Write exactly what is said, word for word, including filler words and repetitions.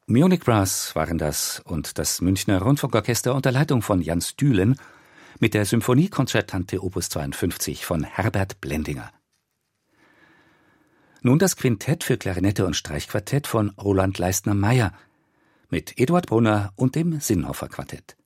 Munich Brass waren das und das Münchner Rundfunkorchester unter Leitung von Jan Stühlen mit der Symphonie Concertante Opus zweiundfünfzig von Herbert Blendinger. Nun das Quintett für Klarinette und Streichquartett von Roland Leistner-Meyer mit Eduard Brunner und dem Sinnhofer Quartett.